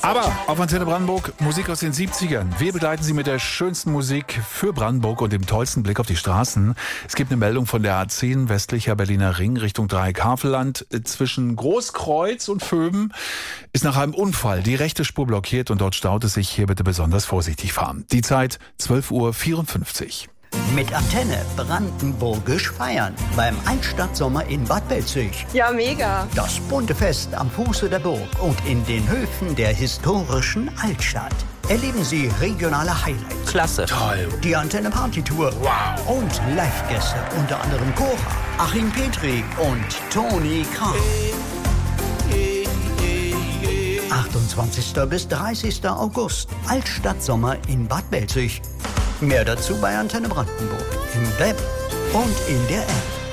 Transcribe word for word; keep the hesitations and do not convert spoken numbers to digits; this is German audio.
Aber auf Antenne Brandenburg Musik aus den siebzigern. Wir begleiten Sie mit der schönsten Musik für Brandenburg und dem tollsten Blick auf die Straßen. Es gibt eine Meldung von der A zehn westlicher Berliner Ring Richtung Dreieck-Havelland. Zwischen Großkreuz und Vöben ist nach einem Unfall die rechte Spur blockiert und dort staut es sich. Hier bitte besonders vorsichtig fahren. Die Zeit zwölf Uhr vierundfünfzig. Mit Antenne brandenburgisch feiern beim Altstadtsommer in Bad Belzig. Ja, mega. Das bunte Fest am Fuße der Burg und in den Höfen der historischen Altstadt. Erleben Sie regionale Highlights. Klasse. Toll. Die Antenne Partytour. Wow. Und Live-Gäste, unter anderem Cora, Achim Petri und Toni Kraus. achtundzwanzigsten bis dreißigsten August. Altstadtsommer in Bad Belzig. Mehr dazu bei Antenne Brandenburg im Web und in der App.